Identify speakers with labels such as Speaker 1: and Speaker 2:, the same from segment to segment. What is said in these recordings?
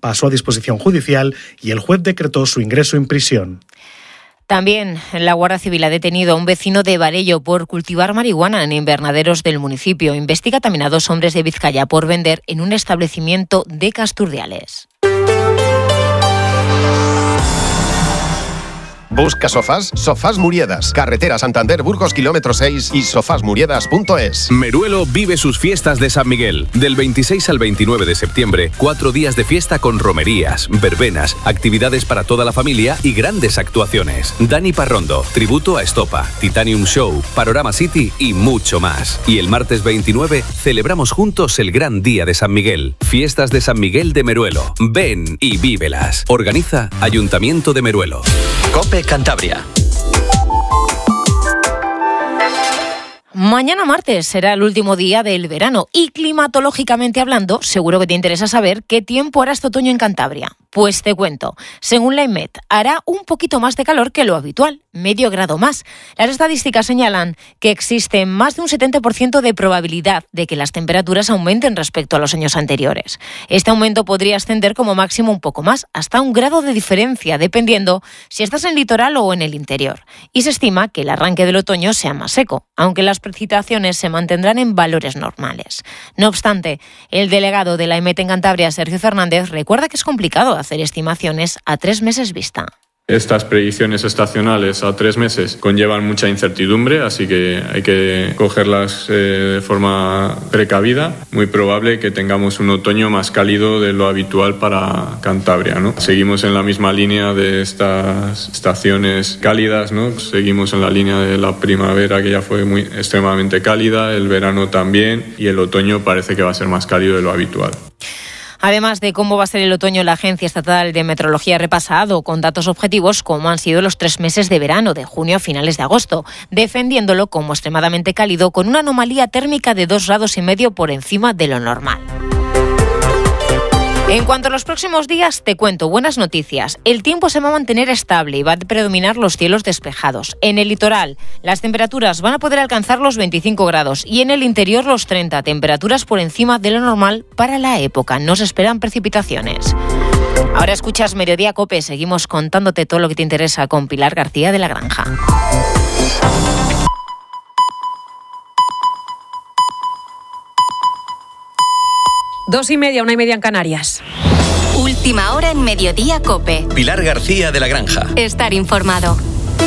Speaker 1: pasó a disposición judicial y el juez decretó su ingreso en prisión.
Speaker 2: También la Guardia Civil ha detenido a un vecino de Varello por cultivar marihuana en invernaderos del municipio. Investiga también a 2 hombres de Vizcaya por vender en un establecimiento de Casturdiales.
Speaker 3: Busca sofás, Sofás Muriedas, carretera Santander Burgos kilómetro 6 y sofasmuriedas.es.
Speaker 4: Meruelo vive sus fiestas de San Miguel. Del 26 al 29 de septiembre, 4 días de fiesta con romerías, verbenas, actividades para toda la familia y grandes actuaciones. Dani Parrondo, tributo a Estopa, Titanium Show, Panorama City y mucho más. Y el martes 29 celebramos juntos el gran día de San Miguel. Fiestas de San Miguel de Meruelo. Ven y vívelas. Organiza Ayuntamiento de Meruelo.
Speaker 5: COPE Cantabria.
Speaker 2: Mañana martes será el último día del verano y climatológicamente hablando, seguro que te interesa saber qué tiempo hará este otoño en Cantabria. Pues te cuento, según la EMET, hará un poquito más de calor que lo habitual, medio grado más. Las estadísticas señalan que existe más de un 70% de probabilidad de que las temperaturas aumenten respecto a los años anteriores. Este aumento podría ascender como máximo un poco más, hasta 1 grado de diferencia, dependiendo si estás en el litoral o en el interior. Y se estima que el arranque del otoño sea más seco, aunque las precipitaciones se mantendrán en valores normales. No obstante, el delegado de la EMET en Cantabria, Sergio Fernández, recuerda que es complicado hacer estimaciones a 3 meses vista.
Speaker 6: Estas predicciones estacionales a 3 meses conllevan mucha incertidumbre, así que hay que cogerlas de forma precavida. Muy probable que tengamos un otoño más cálido de lo habitual para Cantabria, ¿no? Seguimos en la misma línea de estas estaciones cálidas, ¿no? Seguimos en la línea de la primavera, que ya fue extremadamente cálida, el verano también, y el otoño parece que va a ser más cálido de lo habitual.
Speaker 2: Además de cómo va a ser el otoño, la Agencia Estatal de Meteorología ha repasado con datos objetivos cómo han sido los 3 meses de verano, de junio a finales de agosto, defendiéndolo como extremadamente cálido con una anomalía térmica de 2,5 grados por encima de lo normal. En cuanto a los próximos días, te cuento buenas noticias. El tiempo se va a mantener estable y va a predominar los cielos despejados. En el litoral, las temperaturas van a poder alcanzar los 25 grados y en el interior los 30, temperaturas por encima de lo normal para la época. No se esperan precipitaciones. Ahora escuchas Mediodía COPE. Seguimos contándote todo lo que te interesa con Pilar García de la Granja.
Speaker 7: Dos y media, 1:30 en Canarias.
Speaker 8: Última hora en Mediodía COPE.
Speaker 5: Pilar García de la Granja.
Speaker 8: Estar informado.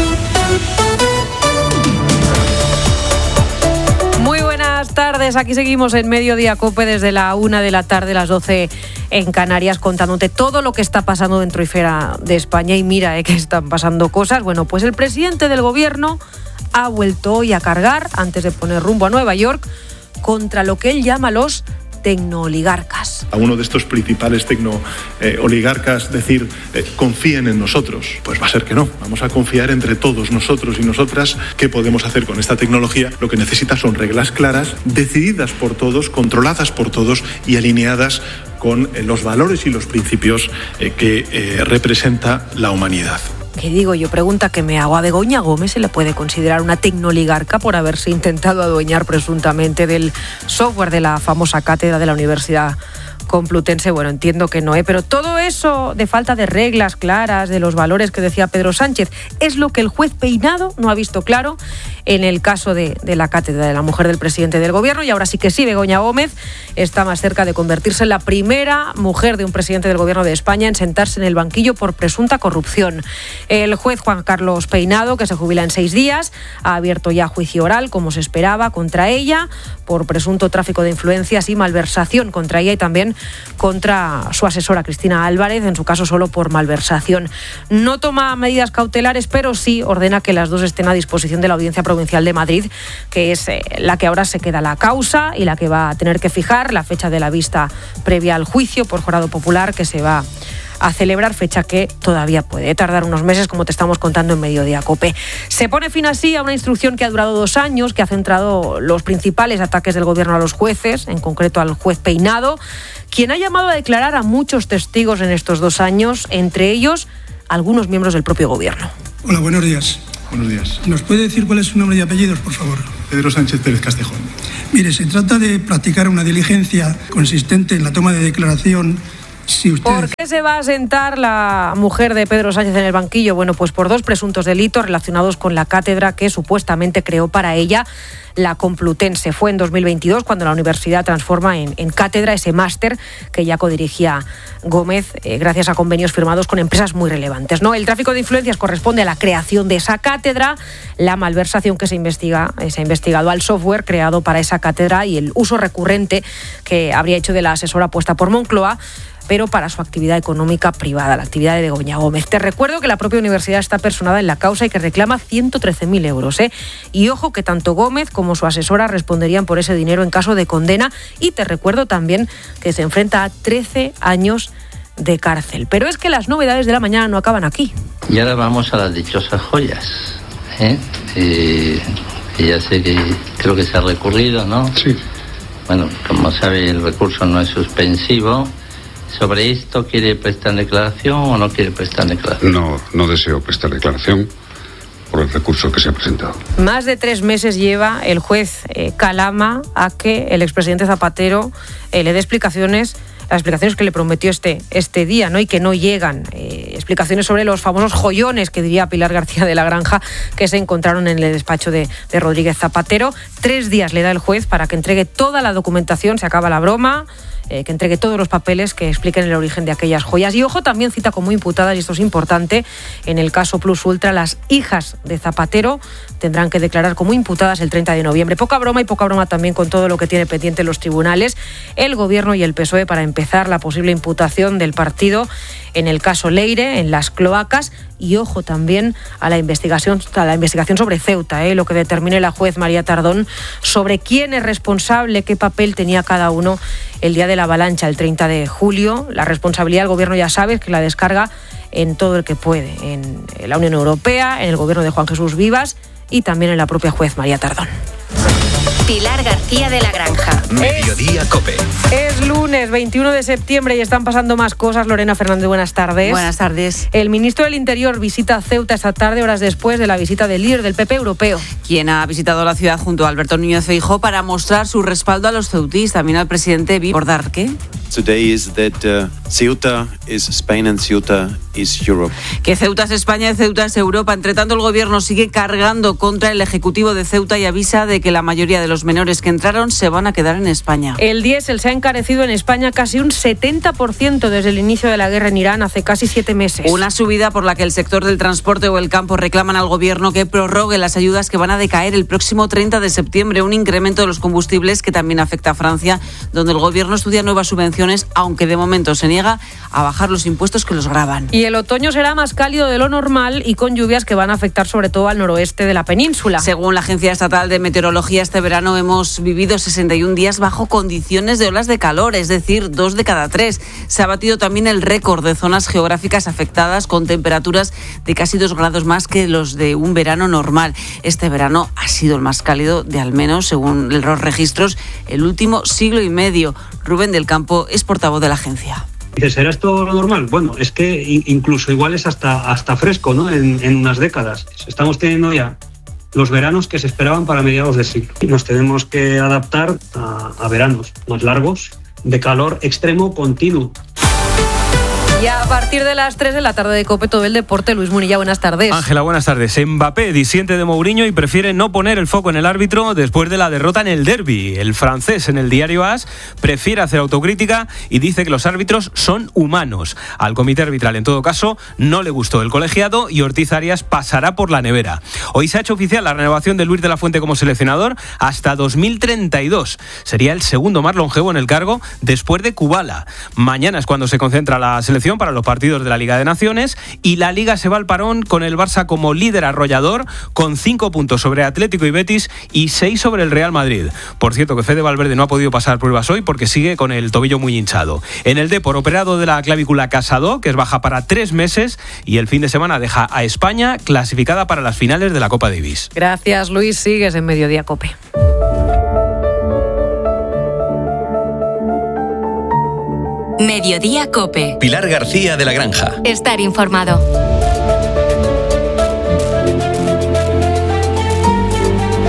Speaker 7: Muy buenas tardes, aquí seguimos en Mediodía COPE desde la 1 de la tarde, las 12 en Canarias, contándote todo lo que está pasando dentro y fuera de España. Y mira que están pasando cosas. Bueno, pues el presidente del gobierno ha vuelto hoy a cargar, antes de poner rumbo a Nueva York, contra lo que él llama los tecnooligarcas.
Speaker 9: A uno de estos principales tecnooligarcas decir confíen en nosotros, pues va a ser que no. Vamos a confiar entre todos nosotros y nosotras. ¿Qué podemos hacer con esta tecnología? Lo que necesita son reglas claras, decididas por todos, controladas por todos y alineadas con los valores y los principios que representa la humanidad.
Speaker 7: ¿Qué digo yo? Pregunta que me hago. ¿A Begoña Gómez se le puede considerar una tecnooligarca por haberse intentado adueñar presuntamente del software de la famosa cátedra de la Universidad Complutense? Bueno, entiendo que no, pero todo eso de falta de reglas claras, de los valores que decía Pedro Sánchez, es lo que el juez Peinado no ha visto claro en el caso de la cátedra de la mujer del presidente del gobierno. Y ahora sí que sí, Begoña Gómez está más cerca de convertirse en la primera mujer de un presidente del gobierno de España en sentarse en el banquillo por presunta corrupción. El juez Juan Carlos Peinado, que se jubila en 6 días, ha abierto ya juicio oral, como se esperaba, contra ella por presunto tráfico de influencias y malversación contra ella y también contra su asesora Cristina Álvarez, en su caso solo por malversación. No toma medidas cautelares, pero sí ordena que las dos estén a disposición de la Audiencia Provincial de Madrid, que es la que ahora se queda la causa y la que va a tener que fijar la fecha de la vista previa al juicio por jurado popular que se va a celebrar, fecha que todavía puede tardar unos meses, como te estamos contando en Mediodía COPE. Se pone fin así a una instrucción que ha durado 2 años, que ha centrado los principales ataques del gobierno a los jueces, en concreto al juez Peinado, quien ha llamado a declarar a muchos testigos en estos 2 años, entre ellos algunos miembros del propio gobierno.
Speaker 10: Hola, buenos días.
Speaker 9: Buenos días.
Speaker 10: ¿Nos puede decir cuál es su nombre y apellidos, por favor?
Speaker 9: Pedro Sánchez Pérez Castejón.
Speaker 10: Mire, se trata de practicar una diligencia consistente en la toma de declaración Si usted...
Speaker 7: ¿Por qué se va a sentar la mujer de Pedro Sánchez en el banquillo? Bueno, pues por 2 presuntos delitos relacionados con la cátedra que supuestamente creó para ella la Complutense. Fue en 2022 cuando la universidad transforma en cátedra ese máster que ya codirigía Gómez gracias a convenios firmados con empresas muy relevantes, ¿no? El tráfico de influencias corresponde a la creación de esa cátedra, la malversación que se ha investigado al software creado para esa cátedra y el uso recurrente que habría hecho de la asesora puesta por Moncloa, pero para su actividad económica privada, la actividad de Begoña Gómez. Te recuerdo que la propia universidad está personada en la causa y que reclama 113.000 euros. Y ojo que tanto Gómez como su asesora responderían por ese dinero en caso de condena. Y te recuerdo también que se enfrenta a 13 años de cárcel. Pero es que las novedades de la mañana no acaban aquí.
Speaker 11: Y ahora vamos a las dichosas joyas. Y ya sé que creo que se ha recurrido, ¿no?
Speaker 10: Sí.
Speaker 11: Bueno, como sabe, el recurso no es suspensivo. ¿Sobre esto quiere prestar declaración o no quiere prestar declaración?
Speaker 12: No deseo prestar declaración por el recurso que se ha presentado.
Speaker 7: Más de 3 meses lleva el juez Calama a que el expresidente Zapatero le dé explicaciones, las explicaciones que le prometió este día, ¿no? Y que no llegan. Explicaciones sobre los famosos joyones, que diría Pilar García de la Granja, que se encontraron en el despacho de Rodríguez Zapatero. 3 días le da el juez para que entregue toda la documentación, se acaba la broma, que entregue todos los papeles que expliquen el origen de aquellas joyas. Y ojo, también cita como imputadas, y esto es importante, en el caso Plus Ultra, las hijas de Zapatero tendrán que declarar como imputadas el 30 de noviembre. Poca broma también con todo lo que tiene pendiente los tribunales, el Gobierno y el PSOE, para empezar la posible imputación del partido en el caso Leire, en las cloacas, y ojo también a la investigación sobre Ceuta, lo que determine la juez María Tardón sobre quién es responsable, qué papel tenía cada uno el día de la avalancha, el 30 de julio. La responsabilidad del Gobierno, ya sabes, que la descarga en todo el que puede, en la Unión Europea, en el Gobierno de Juan Jesús Vivas y también en la propia juez María Tardón.
Speaker 8: Pilar García de la Granja.
Speaker 5: Mediodía COPE.
Speaker 7: Es lunes 21 de septiembre y están pasando más cosas. Lorena Fernández, buenas tardes.
Speaker 13: Buenas tardes.
Speaker 7: El ministro del Interior visita Ceuta esta tarde, horas después de la visita del líder del PP europeo.
Speaker 13: Quien ha visitado la ciudad junto a Alberto Núñez Feijóo para mostrar su respaldo a los ceutíes, también al presidente Recordar que
Speaker 14: Today is that Ceuta is Spain and Ceuta is Europe.
Speaker 13: Que Ceuta es España y Ceuta es Europa. Entre tanto, el gobierno sigue cargando contra el ejecutivo de Ceuta y avisa de que la mayoría de los menores que entraron se van a quedar en España.
Speaker 7: El diésel se ha encarecido en España casi un 70% desde el inicio de la guerra en Irán hace casi 7 meses.
Speaker 13: Una subida por la que el sector del transporte o el campo reclaman al gobierno que prorrogue las ayudas que van a decaer el próximo 30 de septiembre. Un incremento de los combustibles que también afecta a Francia, donde el gobierno estudia nuevas subvenciones, aunque de momento se niega a bajar los impuestos que los gravan.
Speaker 7: Y el otoño será más cálido de lo normal y con lluvias que van a afectar sobre todo al noroeste de la península.
Speaker 13: Según la Agencia Estatal de Meteorología, este verano hemos vivido 61 días bajo condiciones de olas de calor, es decir, 2 de cada 3. Se ha batido también el récord de zonas geográficas afectadas con temperaturas de casi 2 grados más que los de un verano normal. Este verano ha sido el más cálido de al menos, según los registros, el último siglo y medio. Rubén del Campo es portavoz de la agencia.
Speaker 15: ¿Será esto lo normal? Bueno, es que incluso igual es hasta fresco, ¿no? En unas décadas. Estamos teniendo ya los veranos que se esperaban para mediados de siglo. Y nos tenemos que adaptar a veranos más largos, de calor extremo continuo.
Speaker 7: Y a partir de las 3 de la tarde de COPE, todo el deporte. Luis Munilla, buenas tardes.
Speaker 16: Ángela, buenas tardes. Mbappé disiente de Mourinho y prefiere no poner el foco en el árbitro después de la derrota en el derbi. El francés, en el diario AS, prefiere hacer autocrítica y dice que los árbitros son humanos. Al comité arbitral, en todo caso, no le gustó el colegiado y Ortiz Arias pasará por la nevera. Hoy se ha hecho oficial la renovación de Luis de la Fuente como seleccionador hasta 2032. Sería el segundo más longevo en el cargo después de Kubala. Mañana es cuando se concentra la selección para los partidos de la Liga de Naciones y la Liga se va al parón con el Barça como líder arrollador con 5 puntos sobre Atlético y Betis y 6 sobre el Real Madrid. Por cierto, que Fede Valverde no ha podido pasar pruebas hoy porque sigue con el tobillo muy hinchado. En el Depor, operado de la clavícula Casado, que es baja para 3 meses, y el fin de semana deja a España clasificada para las finales de la Copa Davis.
Speaker 7: Gracias, Luis. Sigues en Mediodía COPE.
Speaker 8: Mediodía COPE.
Speaker 5: Pilar García de la Granja.
Speaker 8: Estar informado.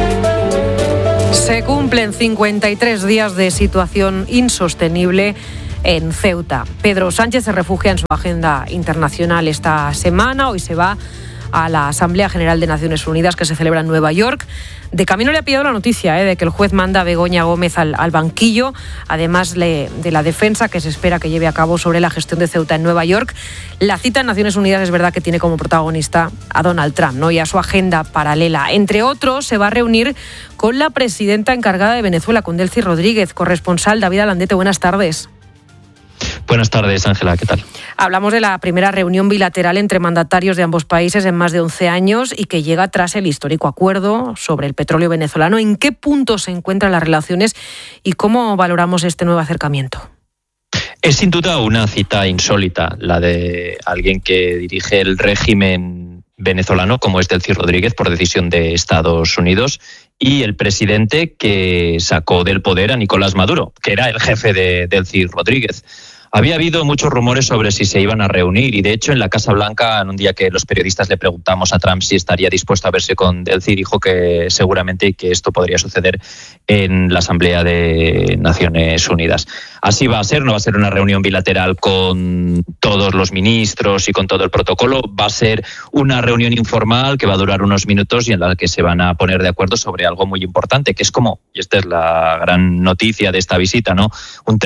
Speaker 7: Se cumplen 53 días de situación insostenible en Ceuta. Pedro Sánchez se refugia en su agenda internacional esta semana. Hoy se va a la Asamblea General de Naciones Unidas que se celebra en Nueva York. De camino le ha pillado la noticia de que el juez manda a Begoña Gómez al banquillo, además de la defensa que se espera que lleve a cabo sobre la gestión de Ceuta en Nueva York. La cita en Naciones Unidas es verdad que tiene como protagonista a Donald Trump, ¿no? Y a su agenda paralela. Entre otros, se va a reunir con la presidenta encargada de Venezuela, con Delcy Rodríguez. Corresponsal David Alandete, buenas tardes.
Speaker 17: Buenas tardes, Ángela, ¿qué tal?
Speaker 7: Hablamos de la primera reunión bilateral entre mandatarios de ambos países en más de 11 años y que llega tras el histórico acuerdo sobre el petróleo venezolano. ¿En qué punto se encuentran las relaciones y cómo valoramos este nuevo acercamiento?
Speaker 17: Es sin duda una cita insólita, la de alguien que dirige el régimen venezolano, como es Delcy Rodríguez, por decisión de Estados Unidos, y el presidente que sacó del poder a Nicolás Maduro, que era el jefe de Delcy Rodríguez. Había habido muchos rumores sobre si se iban a reunir y, de hecho, en la Casa Blanca, en un día que los periodistas le preguntamos a Trump si estaría dispuesto a verse con Delcy, dijo que seguramente que esto podría suceder en la Asamblea de Naciones Unidas. Así va a ser, no va a ser una reunión bilateral con todos los ministros y con todo el protocolo, va a ser una reunión informal que va a durar unos minutos y en la que se van a poner de acuerdo sobre algo muy importante, que es como, y esta es la gran noticia de esta visita, ¿no? Un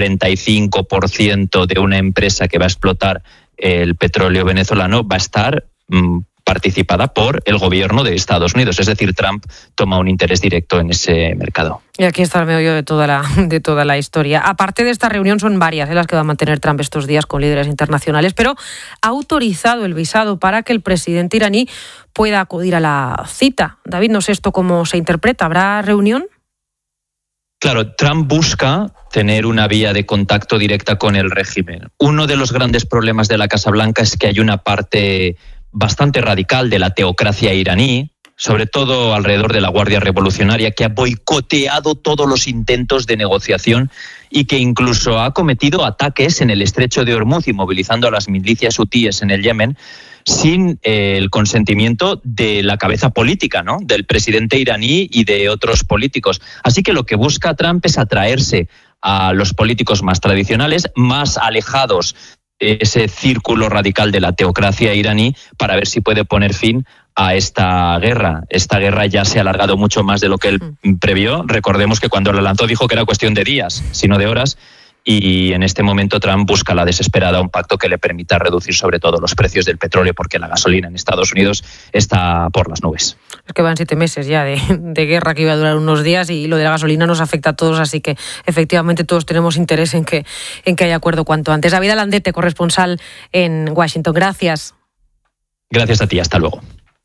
Speaker 17: 35% de una empresa que va a explotar el petróleo venezolano va a estar participada por el gobierno de Estados Unidos. Es decir, Trump toma un interés directo en ese mercado.
Speaker 7: Y aquí está el meollo de toda la historia. Aparte de esta reunión, son varias las que va a mantener Trump estos días con líderes internacionales, pero ha autorizado el visado para que el presidente iraní pueda acudir a la cita. David, no sé esto cómo se interpreta. ¿Habrá reunión?
Speaker 17: Claro, Trump busca tener una vía de contacto directa con el régimen. Uno de los grandes problemas de la Casa Blanca es que hay una parte bastante radical de la teocracia iraní, sobre todo alrededor de la Guardia Revolucionaria, que ha boicoteado todos los intentos de negociación y que incluso ha cometido ataques en el estrecho de Hormuz y movilizando a las milicias hutíes en el Yemen sin el consentimiento de la cabeza política, ¿no?, del presidente iraní y de otros políticos. Así que lo que busca Trump es atraerse a los políticos más tradicionales, más alejados de ese círculo radical de la teocracia iraní, para ver si puede poner fin a esta guerra. Esta guerra ya se ha alargado mucho más de lo que él previó. Recordemos que cuando la lanzó dijo que era cuestión de días, sino de horas. Y en este momento Trump busca a la desesperada un pacto que le permita reducir sobre todo los precios del petróleo, porque la gasolina en Estados Unidos está por las nubes.
Speaker 7: Es que van 7 meses ya de guerra que iba a durar unos días y lo de la gasolina nos afecta a todos, así que efectivamente todos tenemos interés en que haya acuerdo cuanto antes. David Alandete, corresponsal en Washington. Gracias.
Speaker 17: Gracias a ti, hasta luego.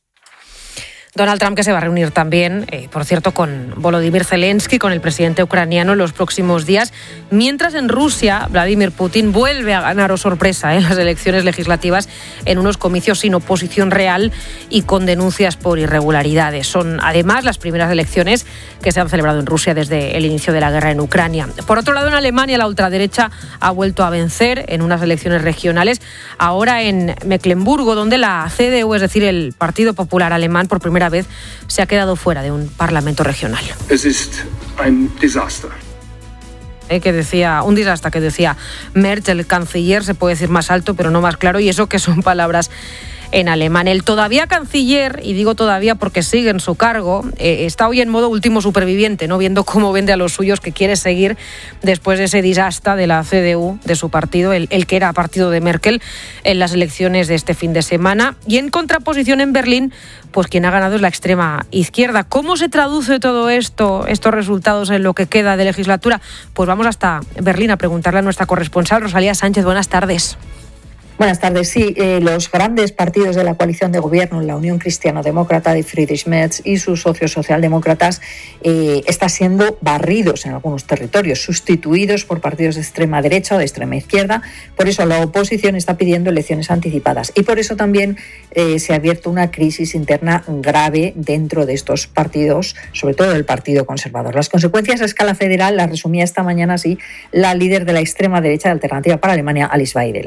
Speaker 7: Donald Trump, que se va a reunir también, por cierto, con Volodymyr Zelensky, con el presidente ucraniano, en los próximos días, mientras en Rusia Vladimir Putin vuelve a ganar, sorpresa, en las elecciones legislativas, en unos comicios sin oposición real y con denuncias por irregularidades. Son además las primeras elecciones que se han celebrado en Rusia desde el inicio de la guerra en Ucrania. Por otro lado, en Alemania la ultraderecha ha vuelto a vencer en unas elecciones regionales, ahora en Mecklemburgo, donde la CDU, es decir, el Partido Popular Alemán, por primera vez se ha quedado fuera de un parlamento regional.
Speaker 18: Es ist ein Desaster.
Speaker 7: Que decía, un desastre, que decía Merz, el canciller, se puede decir más alto, pero no más claro, y eso que son palabras en alemán. El todavía canciller, y digo todavía porque sigue en su cargo, está hoy en modo último superviviente, ¿no?, viendo cómo vende a los suyos, que quiere seguir después de ese desastre de la CDU, de su partido, el que era partido de Merkel, en las elecciones de este fin de semana. Y en contraposición en Berlín, pues quien ha ganado es la extrema izquierda. ¿Cómo se traduce todo esto, estos resultados, en lo que queda de legislatura? Pues vamos hasta Berlín a preguntarle a nuestra corresponsal, Rosalía Sánchez. Buenas tardes.
Speaker 19: Buenas tardes. Sí, los grandes partidos de la coalición de gobierno, la Unión Cristiano-Demócrata de Friedrich Merz y sus socios socialdemócratas, están siendo barridos en algunos territorios, sustituidos por partidos de extrema derecha o de extrema izquierda. Por eso la oposición está pidiendo elecciones anticipadas y por eso también se ha abierto una crisis interna grave dentro de estos partidos, sobre todo del Partido Conservador. Las consecuencias a escala federal las resumía esta mañana así la líder de la extrema derecha de Alternativa para Alemania, Alice Weidel.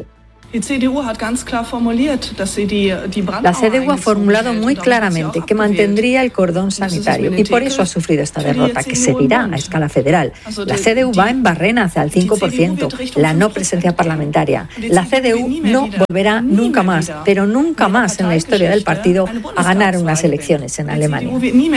Speaker 19: La CDU ha formulado muy claramente que mantendría el cordón sanitario y por eso ha sufrido esta derrota, que seguirá a escala federal. La CDU va en barrena hacia el 5%, la no presencia parlamentaria. La CDU no volverá nunca más, pero nunca más en la historia del partido, a ganar unas elecciones en Alemania.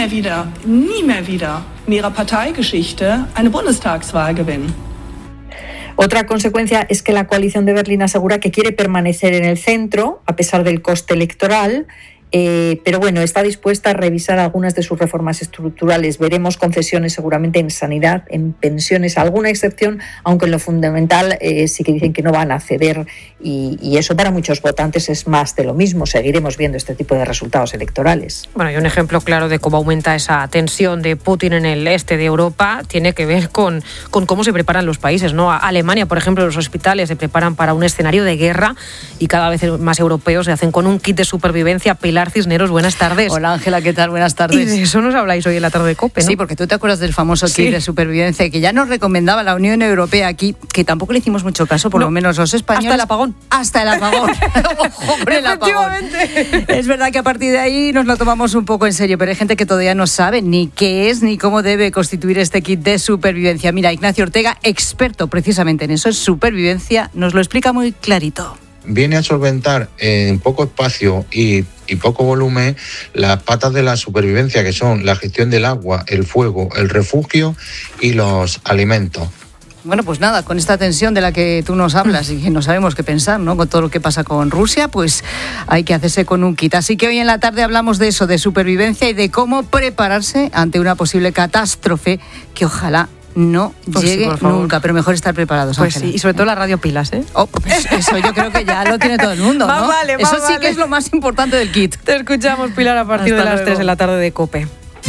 Speaker 19: Otra consecuencia es que la coalición de Berlín asegura que quiere permanecer en el centro, a pesar del coste electoral, pero bueno, está dispuesta a revisar algunas de sus reformas estructurales. Veremos concesiones seguramente en sanidad, en pensiones, alguna excepción, aunque en lo fundamental sí que dicen que no van a ceder y eso para muchos votantes es más de lo mismo. Seguiremos viendo este tipo de resultados electorales.
Speaker 7: Bueno, y un ejemplo claro de cómo aumenta esa tensión de Putin en el este de Europa tiene que ver con cómo se preparan los países, ¿no? Alemania, por ejemplo, los hospitales se preparan para un escenario de guerra y cada vez más europeos se hacen con un kit de supervivencia. Pilar Cisneros, buenas tardes.
Speaker 20: Hola Ángela, ¿qué tal? Buenas tardes.
Speaker 7: Y de eso nos habláis hoy en la tarde de COPE, ¿no?
Speaker 20: Sí, porque tú te acuerdas del famoso kit de supervivencia que ya nos recomendaba la Unión Europea aquí, que tampoco le hicimos mucho caso, por lo menos los españoles.
Speaker 7: Hasta el apagón.
Speaker 20: Hasta el apagón. Ojo con el apagón. Es verdad que a partir de ahí nos lo tomamos un poco en serio, pero hay gente que todavía no sabe ni qué es ni cómo debe constituir este kit de supervivencia. Mira, Ignacio Ortega, experto precisamente en eso, es supervivencia, nos lo explica muy clarito.
Speaker 21: Viene a solventar en poco espacio y poco volumen las patas de la supervivencia, que son la gestión del agua, el fuego, el refugio y los alimentos.
Speaker 20: Bueno, pues nada, con esta tensión de la que tú nos hablas y que no sabemos qué pensar, ¿no? Con todo lo que pasa con Rusia, pues hay que hacerse con un kit. Así que hoy en la tarde hablamos de eso, de supervivencia y de cómo prepararse ante una posible catástrofe que ojalá no llegue nunca, pero mejor estar preparados.
Speaker 7: Pues sí, y sobre todo la radio pilas, ¿eh?
Speaker 20: Pues eso yo creo que ya lo tiene todo el mundo, ¿no? Eso sí que es lo más importante del kit.
Speaker 7: Te escuchamos, Pilar, a partir de las 3 de la tarde de COPE.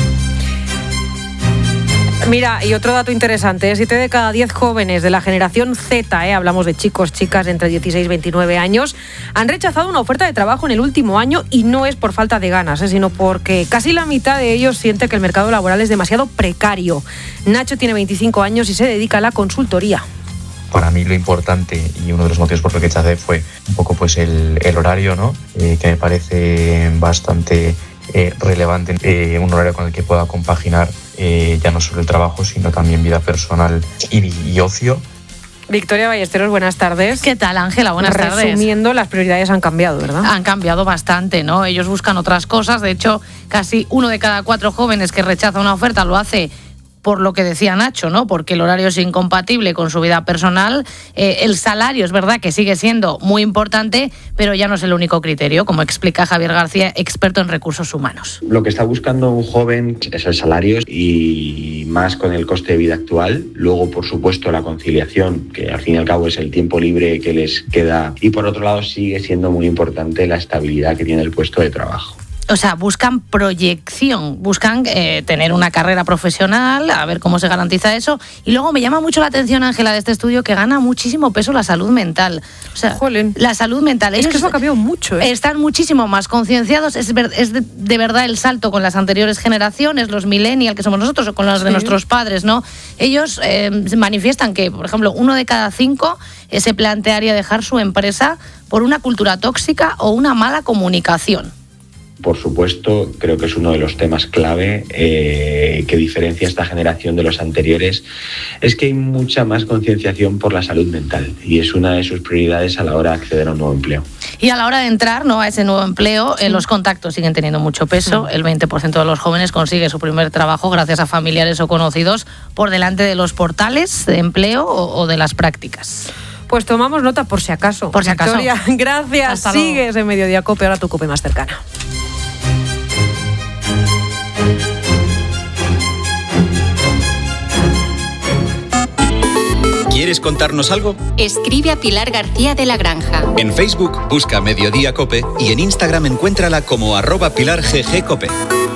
Speaker 7: Mira, y otro dato interesante, 7 de cada 10 jóvenes de la generación Z, hablamos de chicos, chicas de entre 16 y 29 años, han rechazado una oferta de trabajo en el último año y no es por falta de ganas, sino porque casi la mitad de ellos siente que el mercado laboral es demasiado precario. Nacho tiene 25 años y se dedica a la consultoría.
Speaker 22: Para mí lo importante y uno de los motivos por los que rechacé fue un poco pues el horario, ¿no? Que me parece bastante relevante, un horario con el que pueda compaginar ya no solo el trabajo, sino también vida personal y ocio.
Speaker 7: Victoria Ballesteros, buenas tardes.
Speaker 23: ¿Qué tal, Ángela? Buenas tardes.
Speaker 7: Resumiendo, las prioridades han cambiado, ¿verdad?
Speaker 23: Han cambiado bastante, ¿no? Ellos buscan otras cosas. De hecho, casi 1 de cada 4 jóvenes que rechaza una oferta lo hace por lo que decía Nacho, ¿no? Porque el horario es incompatible con su vida personal. El salario es verdad que sigue siendo muy importante, pero ya no es el único criterio, como explica Javier García, experto en recursos humanos.
Speaker 24: Lo que está buscando un joven es el salario y más con el coste de vida actual. Luego, por supuesto, la conciliación, que al fin y al cabo es el tiempo libre que les queda. Y por otro lado, sigue siendo muy importante la estabilidad que tiene el puesto de trabajo.
Speaker 23: O sea, buscan proyección, buscan tener una carrera profesional, a ver cómo se garantiza eso. Y luego me llama mucho la atención, Ángela, de este estudio, que gana muchísimo peso la salud mental. O sea, la salud mental.
Speaker 7: Es que eso ha cambiado mucho, ¿eh?
Speaker 23: Están muchísimo más concienciados. Es de verdad el salto con las anteriores generaciones, los millennials, que somos nosotros, o con los de nuestros padres, ¿no? Ellos manifiestan que, por ejemplo, 1 de cada 5 se plantearía dejar su empresa por una cultura tóxica o una mala comunicación.
Speaker 24: Por supuesto, creo que es uno de los temas clave que diferencia esta generación de los anteriores, es que hay mucha más concienciación por la salud mental y es una de sus prioridades a la hora de acceder a un nuevo empleo.
Speaker 23: Y a la hora de entrar, ¿no?, a ese nuevo empleo, los contactos siguen teniendo mucho peso. El 20% de los jóvenes consigue su primer trabajo gracias a familiares o conocidos por delante de los portales de empleo o de las prácticas.
Speaker 7: Pues tomamos nota por si acaso.
Speaker 23: Por si acaso.
Speaker 7: Victoria, gracias.
Speaker 23: Hasta luego.
Speaker 7: Sigues en Mediodía COPE, ahora tu COPE más cercana.
Speaker 5: ¿Quieres contarnos algo?
Speaker 8: Escribe a Pilar García de la Granja.
Speaker 5: En Facebook busca Mediodía COPE y en Instagram encuéntrala como @pilarggcope.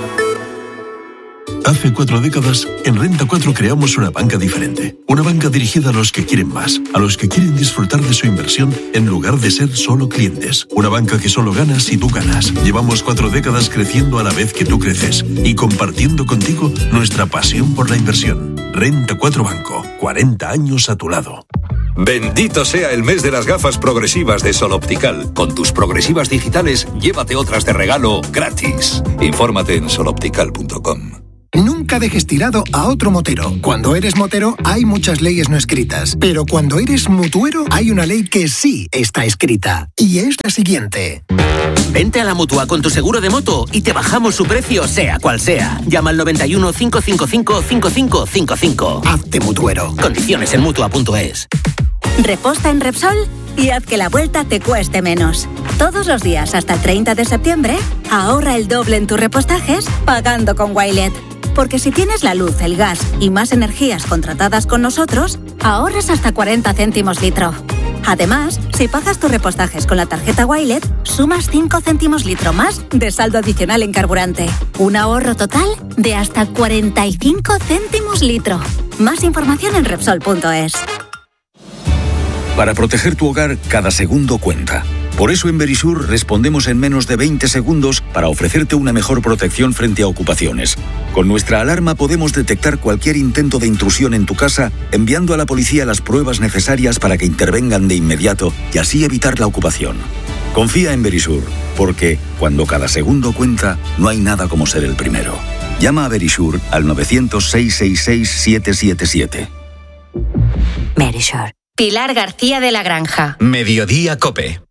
Speaker 25: Hace 4 décadas, en Renta 4 creamos una banca diferente. Una banca dirigida a los que quieren más, a los que quieren disfrutar de su inversión en lugar de ser solo clientes. Una banca que solo gana si tú ganas. Llevamos 4 décadas creciendo a la vez que tú creces y compartiendo contigo nuestra pasión por la inversión. Renta 4 Banco, 40 años a tu lado.
Speaker 1: Bendito sea el mes de las gafas progresivas de Sol Optical. Con tus progresivas digitales, llévate otras de regalo gratis. Infórmate en soloptical.com.
Speaker 2: Nunca dejes tirado a otro motero. Cuando eres motero hay muchas leyes no escritas, pero cuando eres mutuero hay una ley que sí está escrita, y es la siguiente.
Speaker 3: Vente a la Mutua con tu seguro de moto y te bajamos su precio sea cual sea. Llama al 91 555 5555.
Speaker 2: Hazte mutuero.
Speaker 3: Condiciones en Mutua.es.
Speaker 4: Reposta en Repsol y haz que la vuelta te cueste menos. Todos los días hasta el 30 de septiembre, ahorra el doble en tus repostajes pagando con Wilet. Porque si tienes la luz, el gas y más energías contratadas con nosotros, ahorras hasta 40 céntimos litro. Además, si pagas tus repostajes con la tarjeta Wilet, sumas 5 céntimos litro más de saldo adicional en carburante. Un ahorro total de hasta 45 céntimos litro. Más información en Repsol.es.
Speaker 6: Para proteger tu hogar, cada segundo cuenta. Por eso en Verisur respondemos en menos de 20 segundos para ofrecerte una mejor protección frente a ocupaciones. Con nuestra alarma podemos detectar cualquier intento de intrusión en tu casa, enviando a la policía las pruebas necesarias para que intervengan de inmediato y así evitar la ocupación. Confía en Verisur, porque cuando cada segundo cuenta, no hay nada como ser el primero. Llama a Verisur al 900-666-777.
Speaker 8: Verisur. Pilar García de la Granja.
Speaker 5: Mediodía COPE.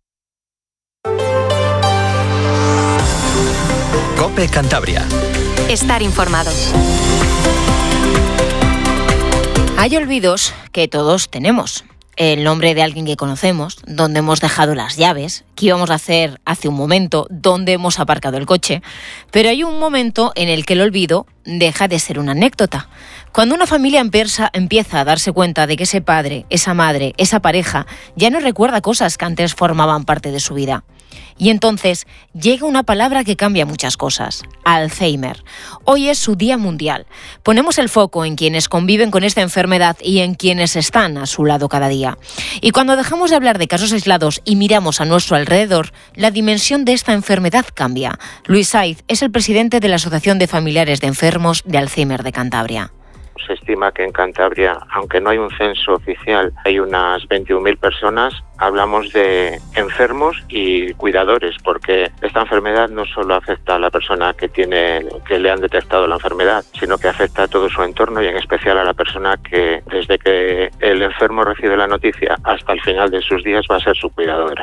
Speaker 5: COPE Cantabria.
Speaker 8: Estar informado.
Speaker 26: Hay olvidos que todos tenemos. El nombre de alguien que conocemos, dónde hemos dejado las llaves, qué íbamos a hacer hace un momento, dónde hemos aparcado el coche. Pero hay un momento en el que el olvido deja de ser una anécdota. Cuando una familia empieza a darse cuenta de que ese padre, esa madre, esa pareja ya no recuerda cosas que antes formaban parte de su vida. Y entonces llega una palabra que cambia muchas cosas: Alzheimer. Hoy es su Día Mundial. Ponemos el foco en quienes conviven con esta enfermedad y en quienes están a su lado cada día. Y cuando dejamos de hablar de casos aislados y miramos a nuestro alrededor, la dimensión de esta enfermedad cambia. Luis Saiz es el presidente de la Asociación de Familiares de Enfermos de Alzheimer de Cantabria.
Speaker 27: Se estima que en Cantabria, aunque no hay un censo oficial, hay unas 21.000 personas. Hablamos de enfermos y cuidadores, porque esta enfermedad no solo afecta a la persona que le han detectado la enfermedad, sino que afecta a todo su entorno y en especial a la persona que desde que el enfermo recibe la noticia hasta el final de sus días va a ser su cuidadora.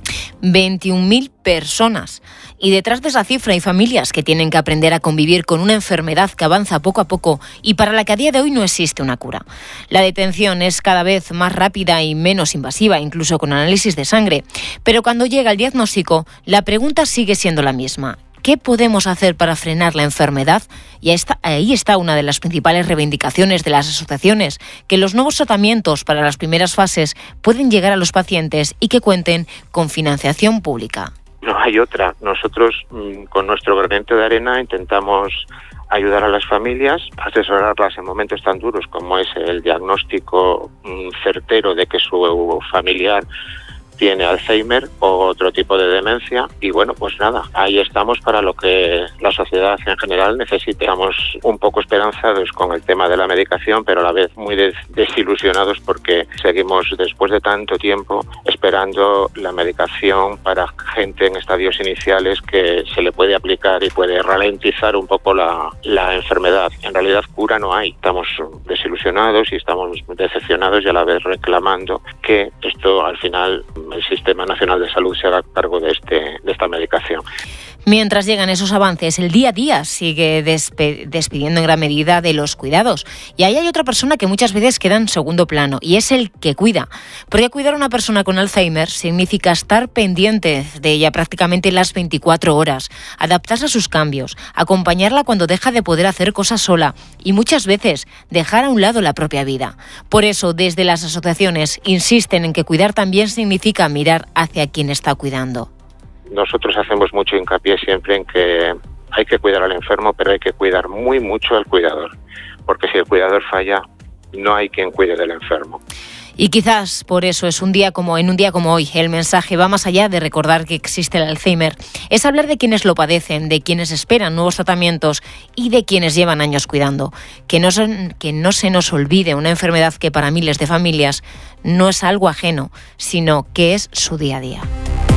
Speaker 26: 21.000 personas. Y detrás de esa cifra hay familias que tienen que aprender a convivir con una enfermedad que avanza poco a poco y para la que a día de hoy no existe una cura. La detención es cada vez más rápida y menos invasiva, incluso con análisis de sangre. Pero cuando llega el diagnóstico, la pregunta sigue siendo la misma. ¿Qué podemos hacer para frenar la enfermedad? Y ahí está una de las principales reivindicaciones de las asociaciones, que los nuevos tratamientos para las primeras fases pueden llegar a los pacientes y que cuenten con financiación pública.
Speaker 27: No hay otra. Nosotros, con nuestro granito de arena, intentamos ayudar a las familias, asesorarlas en momentos tan duros como es el diagnóstico certero de que su familiar tiene Alzheimer o otro tipo de demencia. Y bueno, pues nada, ahí estamos para lo que la sociedad en general necesite. Estamos un poco esperanzados con el tema de la medicación, pero a la vez muy desilusionados porque seguimos después de tanto tiempo esperando la medicación para gente en estadios iniciales que se le puede aplicar y puede ralentizar un poco la enfermedad. En realidad cura no hay. Estamos desilusionados y estamos decepcionados y a la vez reclamando que esto al final el Sistema Nacional de Salud se haga cargo de esta medicación.
Speaker 26: Mientras llegan esos avances, el día a día sigue despidiendo en gran medida de los cuidados. Y ahí hay otra persona que muchas veces queda en segundo plano, y es el que cuida. Porque cuidar a una persona con Alzheimer significa estar pendiente de ella prácticamente las 24 horas, adaptarse a sus cambios, acompañarla cuando deja de poder hacer cosas sola y muchas veces dejar a un lado la propia vida. Por eso, desde las asociaciones insisten en que cuidar también significa mirar hacia quien está cuidando.
Speaker 27: Nosotros hacemos mucho hincapié siempre en que hay que cuidar al enfermo, pero hay que cuidar mucho al cuidador, porque si el cuidador falla, no hay quien cuide del enfermo.
Speaker 26: Y quizás por eso en un día como hoy el mensaje va más allá de recordar que existe el Alzheimer. Es hablar de quienes lo padecen, de quienes esperan nuevos tratamientos y de quienes llevan años cuidando. Que no se nos olvide una enfermedad que para miles de familias no es algo ajeno, sino que es su día a día.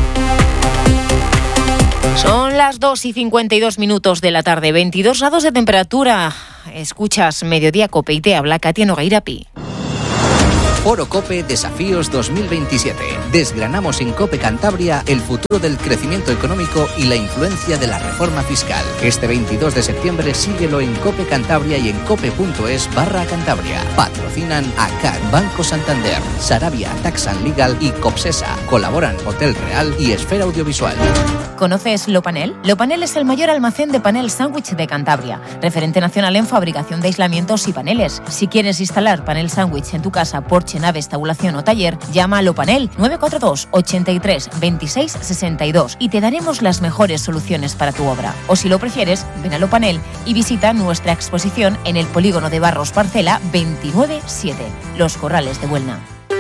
Speaker 26: Son las 2:52 de la tarde, 22 grados de temperatura. Escuchas Mediodía Cope y te habla Katia Nogueirapi.
Speaker 9: Foro Cope Desafíos 2027. Desgranamos en Cope Cantabria el futuro del crecimiento económico y la influencia de la reforma fiscal. Este 22 de septiembre síguelo en Cope Cantabria y en cope.es/Cantabria. Patrocinan ACAD, Banco Santander, Sarabia, Tax & Legal y Copsesa. Colaboran Hotel Real y Esfera Audiovisual.
Speaker 26: ¿Conoces Lopanel? Lopanel es el mayor almacén de panel sándwich de Cantabria, referente nacional en fabricación de aislamientos y paneles. Si quieres instalar panel sándwich en tu casa, porche, naves, tabulación o taller, llama a Lopanel 942 83 26 62 y te daremos las mejores soluciones para tu obra. O si lo prefieres, ven a Lopanel y visita nuestra exposición en el polígono de Barros Parcela 297, Los Corrales de Buelna.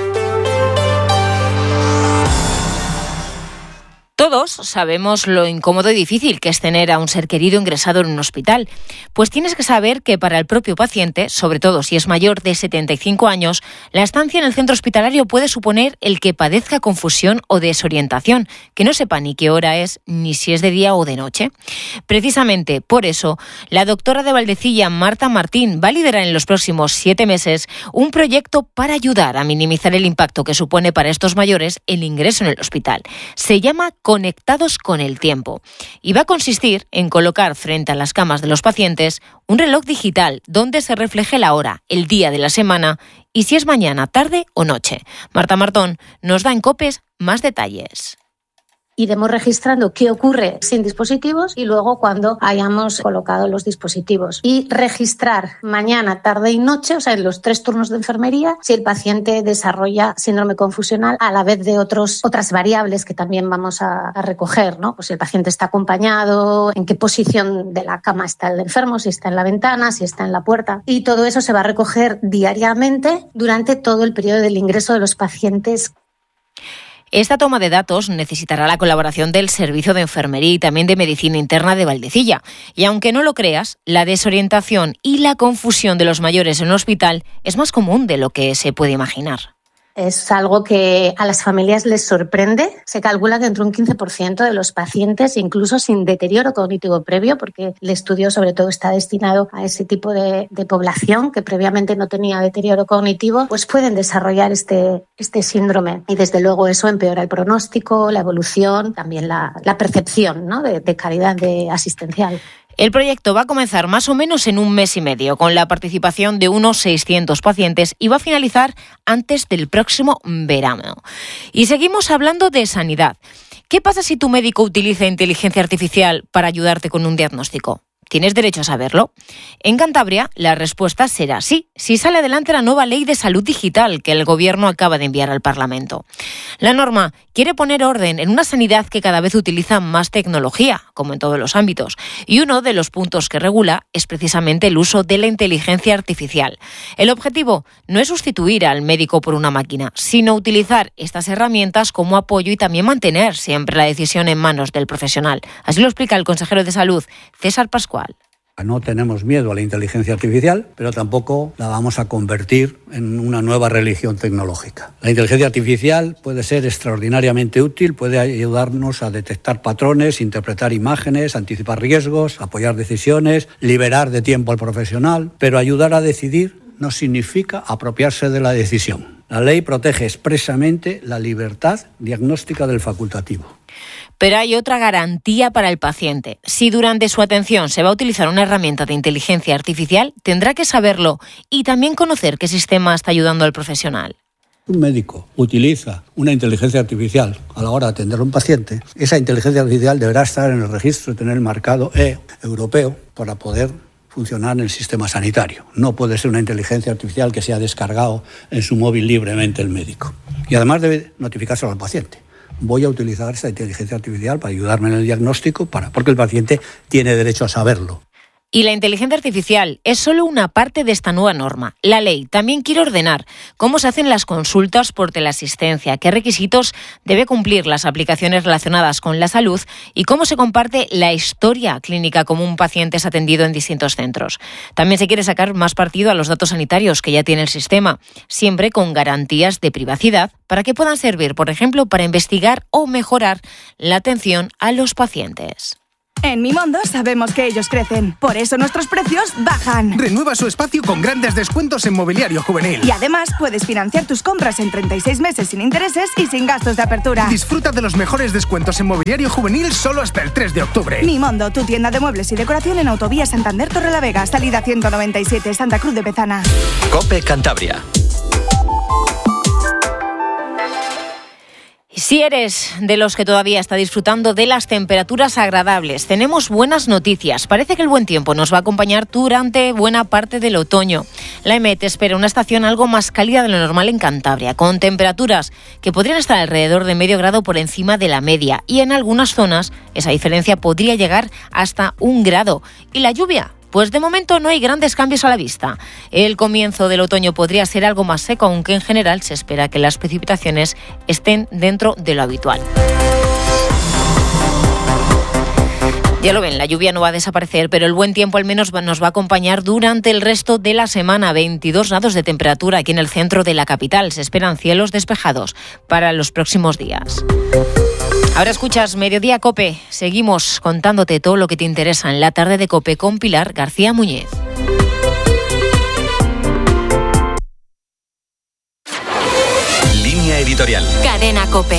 Speaker 26: Todos sabemos lo incómodo y difícil que es tener a un ser querido ingresado en un hospital. Pues tienes que saber que para el propio paciente, sobre todo si es mayor de 75 años, la estancia en el centro hospitalario puede suponer el que padezca confusión o desorientación, que no sepa ni qué hora es, ni si es de día o de noche. Precisamente por eso, la doctora de Valdecilla, Marta Martín, va a liderar en los próximos 7 meses un proyecto para ayudar a minimizar el impacto que supone para estos mayores el ingreso en el hospital. Se llama Conectados con el Tiempo y va a consistir en colocar frente a las camas de los pacientes un reloj digital donde se refleje la hora, el día de la semana y si es mañana, tarde o noche. Marta Martón nos da en COPES más detalles.
Speaker 10: Iremos registrando qué ocurre sin dispositivos y luego cuando hayamos colocado los dispositivos. Y registrar mañana, tarde y noche, o sea, en los 3 turnos de enfermería, si el paciente desarrolla síndrome confusional a la vez de otras variables que también vamos a recoger, ¿no? Pues si el paciente está acompañado, en qué posición de la cama está el enfermo, si está en la ventana, si está en la puerta. Y todo eso se va a recoger diariamente durante todo el periodo del ingreso de los pacientes.
Speaker 26: Esta toma de datos necesitará la colaboración del Servicio de Enfermería y también de Medicina Interna de Valdecilla. Y aunque no lo creas, la desorientación y la confusión de los mayores en un hospital es más común de lo que se puede imaginar.
Speaker 10: Es algo que a las familias les sorprende. Se calcula que entre un 15% de los pacientes, incluso sin deterioro cognitivo previo, porque el estudio sobre todo está destinado a ese tipo de población que previamente no tenía deterioro cognitivo, pues pueden desarrollar este síndrome. Y desde luego eso empeora el pronóstico, la evolución, también la percepción, ¿no? de calidad asistencial.
Speaker 26: El proyecto va a comenzar más o menos en 1 mes y medio, con la participación de unos 600 pacientes y va a finalizar antes del próximo verano. Y seguimos hablando de sanidad. ¿Qué pasa si tu médico utiliza inteligencia artificial para ayudarte con un diagnóstico? ¿Tienes derecho a saberlo? En Cantabria, la respuesta será sí, si sale adelante la nueva ley de salud digital que el Gobierno acaba de enviar al Parlamento. La norma quiere poner orden en una sanidad que cada vez utiliza más tecnología, como en todos los ámbitos, y uno de los puntos que regula es precisamente el uso de la inteligencia artificial. El objetivo no es sustituir al médico por una máquina, sino utilizar estas herramientas como apoyo y también mantener siempre la decisión en manos del profesional. Así lo explica el consejero de Salud, César Pascual.
Speaker 11: No tenemos miedo a la inteligencia artificial, pero tampoco la vamos a convertir en una nueva religión tecnológica. La inteligencia artificial puede ser extraordinariamente útil, puede ayudarnos a detectar patrones, interpretar imágenes, anticipar riesgos, apoyar decisiones, liberar de tiempo al profesional, pero ayudar a decidir no significa apropiarse de la decisión. La ley protege expresamente la libertad diagnóstica del facultativo.
Speaker 26: Pero hay otra garantía para el paciente. Si durante su atención se va a utilizar una herramienta de inteligencia artificial, tendrá que saberlo y también conocer qué sistema está ayudando al profesional.
Speaker 11: Un médico utiliza una inteligencia artificial a la hora de atender a un paciente. Esa inteligencia artificial deberá estar en el registro y tener el marcado europeo para poder funcionar en el sistema sanitario. No puede ser una inteligencia artificial que sea descargado en su móvil libremente el médico. Y además debe notificárselo al paciente. Voy a utilizar esta inteligencia artificial para ayudarme en el diagnóstico, porque el paciente tiene derecho a saberlo.
Speaker 26: Y la inteligencia artificial es solo una parte de esta nueva norma. La ley también quiere ordenar cómo se hacen las consultas por teleasistencia, qué requisitos debe cumplir las aplicaciones relacionadas con la salud y cómo se comparte la historia clínica como un paciente es atendido en distintos centros. También se quiere sacar más partido a los datos sanitarios que ya tiene el sistema, siempre con garantías de privacidad para que puedan servir, por ejemplo, para investigar o mejorar la atención a los pacientes.
Speaker 12: En Mimondo sabemos que ellos crecen, por eso nuestros precios bajan.
Speaker 13: Renueva su espacio con grandes descuentos en mobiliario juvenil.
Speaker 12: Y además puedes financiar tus compras en 36 meses sin intereses y sin gastos de apertura.
Speaker 13: Disfruta de los mejores descuentos en mobiliario juvenil solo hasta el 3 de octubre.
Speaker 12: Mimondo, tu tienda de muebles y decoración en Autovía Santander Torrelavega, salida 197, Santa Cruz de Bezana.
Speaker 5: COPE Cantabria.
Speaker 26: Si eres de los que todavía está disfrutando de las temperaturas agradables, tenemos buenas noticias. Parece que el buen tiempo nos va a acompañar durante buena parte del otoño. La EMET espera una estación algo más cálida de lo normal en Cantabria, con temperaturas que podrían estar alrededor de medio grado por encima de la media. Y en algunas zonas esa diferencia podría llegar hasta 1 grado. ¿Y la lluvia? Pues de momento no hay grandes cambios a la vista. El comienzo del otoño podría ser algo más seco, aunque en general se espera que las precipitaciones estén dentro de lo habitual. Ya lo ven, la lluvia no va a desaparecer, pero el buen tiempo al menos nos va a acompañar durante el resto de la semana. 22 grados de temperatura aquí en el centro de la capital. Se esperan cielos despejados para los próximos días. Ahora escuchas Mediodía COPE. Seguimos contándote todo lo que te interesa en la tarde de COPE con Pilar García Muñiz.
Speaker 5: Línea editorial.
Speaker 8: Cadena COPE.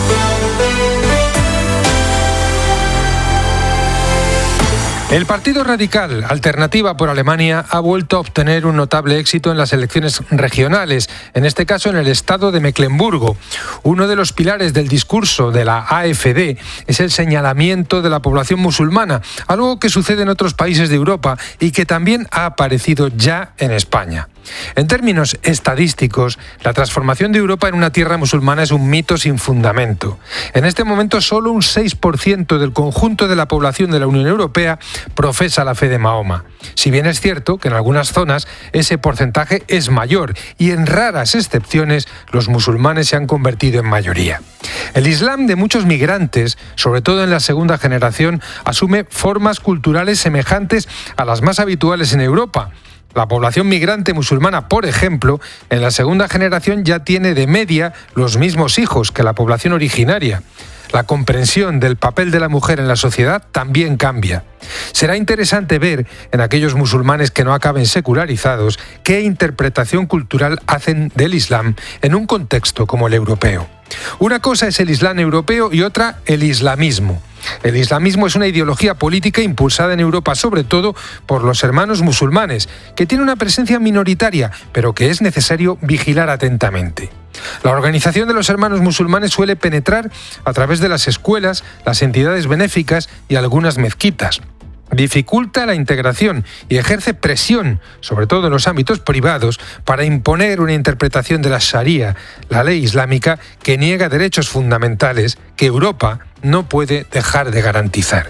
Speaker 14: El Partido Radical, Alternativa por Alemania, ha vuelto a obtener un notable éxito en las elecciones regionales, en este caso en el estado de Mecklemburgo. Uno de los pilares del discurso de la AfD es el señalamiento de la población musulmana, algo que sucede en otros países de Europa y que también ha aparecido ya en España. En términos estadísticos, la transformación de Europa en una tierra musulmana es un mito sin fundamento. En este momento, solo un 6% del conjunto de la población de la Unión Europea profesa la fe de Mahoma. Si bien es cierto que en algunas zonas ese porcentaje es mayor y en raras excepciones los musulmanes se han convertido en mayoría. El Islam de muchos migrantes, sobre todo en la segunda generación, asume formas culturales semejantes a las más habituales en Europa. La población migrante musulmana, por ejemplo, en la segunda generación ya tiene de media los mismos hijos que la población originaria. La comprensión del papel de la mujer en la sociedad también cambia. Será interesante ver en aquellos musulmanes que no acaben secularizados qué interpretación cultural hacen del Islam en un contexto como el europeo. Una cosa es el Islam europeo y otra el islamismo. El islamismo es una ideología política impulsada en Europa sobre todo por los hermanos musulmanes, que tiene una presencia minoritaria, pero que es necesario vigilar atentamente. La organización de los hermanos musulmanes suele penetrar a través de las escuelas, las entidades benéficas y algunas mezquitas. Dificulta la integración y ejerce presión, sobre todo en los ámbitos privados, para imponer una interpretación de la Sharia, la ley islámica, que niega derechos fundamentales que Europa no puede dejar de garantizar.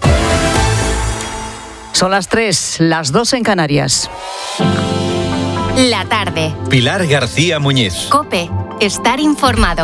Speaker 20: Son las 3, las 2 en Canarias.
Speaker 8: La tarde.
Speaker 5: Pilar García Muñiz.
Speaker 8: COPE. Estar informado.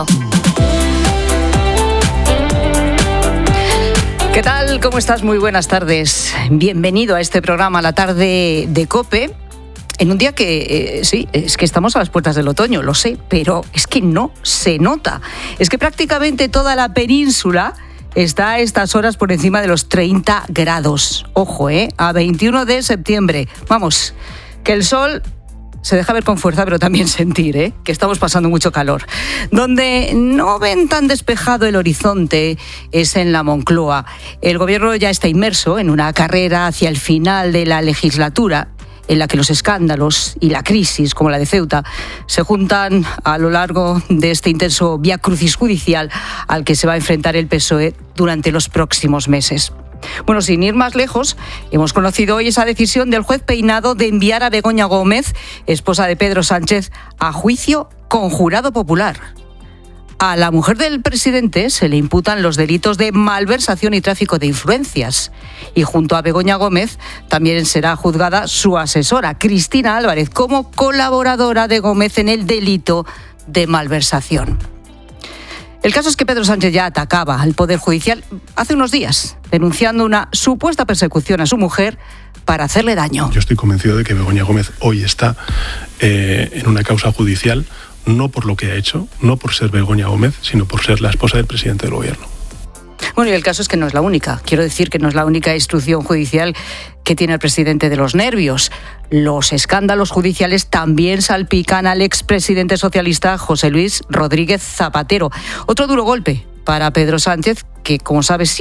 Speaker 20: ¿Qué tal? ¿Cómo estás? Muy buenas tardes. Bienvenido a este programa, La Tarde de COPE. En un día que, sí, es que estamos a las puertas del otoño, lo sé, pero es que no se nota. Es que prácticamente toda la península está a estas horas por encima de los 30 grados. Ojo, a 21 de septiembre. Vamos, que el sol se deja ver con fuerza, pero también sentir, que estamos pasando mucho calor. Donde no ven tan despejado el horizonte es en la Moncloa. El gobierno ya está inmerso en una carrera hacia el final de la legislatura, en la que los escándalos y la crisis, como la de Ceuta, se juntan a lo largo de este intenso viacrucis judicial al que se va a enfrentar el PSOE durante los próximos meses. Bueno, sin ir más lejos, hemos conocido hoy esa decisión del juez Peinado de enviar a Begoña Gómez, esposa de Pedro Sánchez, a juicio con jurado popular. A la mujer del presidente se le imputan los delitos de malversación y tráfico de influencias. Y junto a Begoña Gómez también será juzgada su asesora, Cristina Álvarez, como colaboradora de Gómez en el delito de malversación. El caso es que Pedro Sánchez ya atacaba al Poder Judicial hace unos días, denunciando una supuesta persecución a su mujer para hacerle daño.
Speaker 15: Yo estoy convencido de que Begoña Gómez hoy está en una causa judicial, no por lo que ha hecho, no por ser Begoña Gómez, sino por ser la esposa del presidente del gobierno.
Speaker 20: Bueno, y el caso es que no es la única. Quiero decir que no es la única instrucción judicial que tiene el presidente de los nervios. Los escándalos judiciales también salpican al expresidente socialista José Luis Rodríguez Zapatero. Otro duro golpe para Pedro Sánchez, que, como sabes,